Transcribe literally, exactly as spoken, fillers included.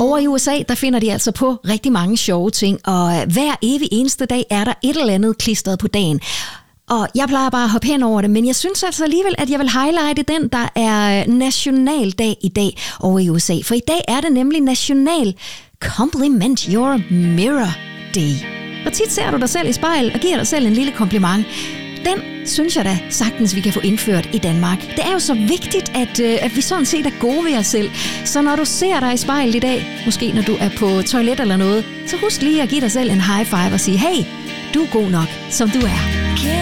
Over i U S A, der finder de altså på rigtig mange sjove ting, og hver evig eneste dag er der et eller andet klistret på dagen. Og jeg plejer bare at hoppe hen over det, men jeg synes altså alligevel, at jeg vil highlighte den, der er nationaldag i dag over i U S A. For i dag er det nemlig National Compliment Your Mirror Day. Hvor tit ser du dig selv i spejl og giver dig selv en lille kompliment? Den synes jeg da sagtens, vi kan få indført i Danmark. Det er jo så vigtigt, at, øh, at vi sådan set er gode ved os selv. Så når du ser dig i spejlet i dag, måske når du er på toilet eller noget, så husk lige at give dig selv en high five og sige, hey, du er god nok, som du er.